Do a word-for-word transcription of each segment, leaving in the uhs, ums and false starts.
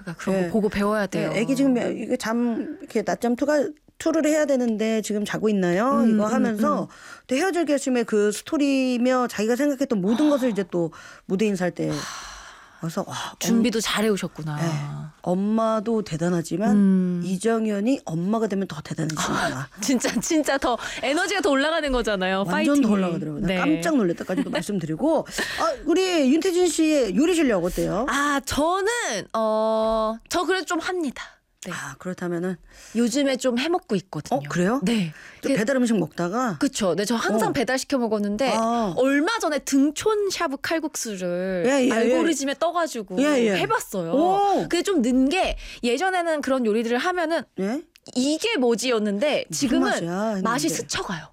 그러니까 그런 예. 거 보고 배워야 돼요. 예. 애기 지금 이게 잠 이렇게 낮잠 투가 투를 해야 되는데 지금 자고 있나요? 음, 이거 하면서 음, 음. 또 헤어질 결심의 그 스토리며 자기가 생각했던 모든 것을 이제 또 무대 인사할 때 그래서 와, 준비도 잘해 오셨구나. 네. 엄마도 대단하지만 음. 이정현이 엄마가 되면 더 대단해진다. 진짜 진짜 더 에너지가 더 올라가는 거잖아요. 완전 파이팅이. 더 올라가더라고요. 네. 깜짝 놀랐다까지도 말씀드리고 아, 우리 윤태진 씨의 요리 실력 어때요? 아 저는 어, 저 그래도 좀 합니다. 네. 아 그렇다면은 요즘에 좀 해먹고 있거든요. 어 그래요? 네. 또 배달 음식 먹다가 그쵸. 네, 저 항상 어. 배달 시켜 먹었는데 아. 얼마 전에 등촌 샤브 칼국수를 예, 예, 알고리즘에 떠가지고 예, 예. 해봤어요. 오. 그게 좀 는 게 예전에는 그런 요리들을 하면은 예? 이게 뭐지였는데 지금은 맛이야, 했는데. 맛이 스쳐가요.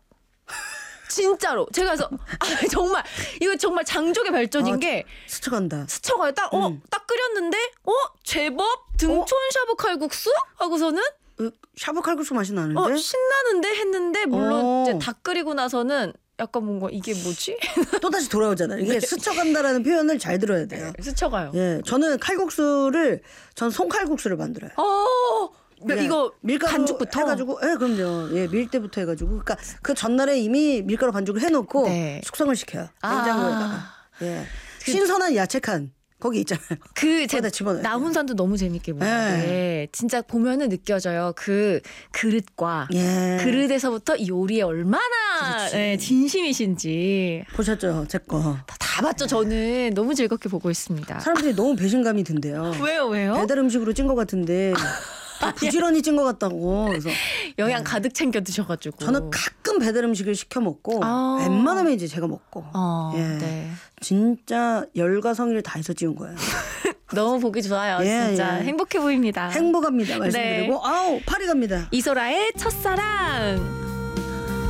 진짜로 제가 그래서 아, 정말 이거 정말 장족의 발전인 아, 게 스쳐간다. 스쳐가요. 딱 어 음. 딱 끓였는데 어 제법 등촌 샤브 칼국수 하고서는 어, 샤브 칼국수 맛이 나는데? 어 신나는데 했는데 물론 오. 이제 다 끓이고 나서는 약간 뭔가 이게 뭐지? 또 다시 돌아오잖아요. 이게 네. 스쳐간다라는 표현을 잘 들어야 돼요. 스쳐가요. 예, 저는 칼국수를 전 송칼국수를 만들어요. 어 그냥 이거 밀가루 반죽부터 해가지고, 예, 그럼요. 예, 밀 때부터 해가지고, 그러니까 그 전날에 이미 밀가루 반죽을 해놓고 네. 숙성을 시켜요. 아. 냉장고에다가. 예, 신선한 야채칸 거기 있잖아요. 그 제 거기다 집어넣어요. 남훈산도 너무 재밌게 보는데 진짜 보면은 느껴져요. 그 그릇과 예, 그릇에서부터 이 요리에 얼마나 예, 진심이신지 보셨죠, 제 거. 다, 다 봤죠. 저는 너무 즐겁게 보고 있습니다. 사람들이 너무 배신감이 든대요. 왜요, 왜요? 배달 음식으로 찐 것 같은데 다 부지런히 찐 것 같다고. 그래서 영양 가득 챙겨 드셔가지고. 저는 가끔 배달 음식을 시켜 먹고 아. 웬만하면 이제 제가 먹고. 어, 예. 네. 진짜 열과 성의를 다해서 지은 거예요. 너무 보기 좋아요. 예, 진짜 예. 행복해 보입니다. 행복합니다. 말씀드리고 아우 파리 갑니다. 이소라의 첫사랑.